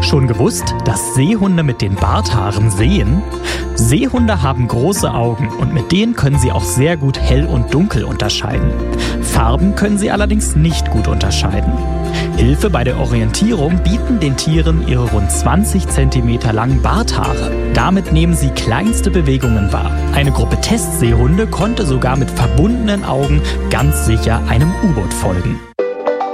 Schon gewusst, dass Seehunde mit den Barthaaren sehen? Seehunde haben große Augen und mit denen können sie auch sehr gut hell und dunkel unterscheiden. Farben können sie allerdings nicht gut unterscheiden. Hilfe bei der Orientierung bieten den Tieren ihre rund 20 cm langen Barthaare. Damit nehmen sie kleinste Bewegungen wahr. Eine Gruppe Testseehunde konnte sogar mit verbundenen Augen ganz sicher einem U-Boot folgen.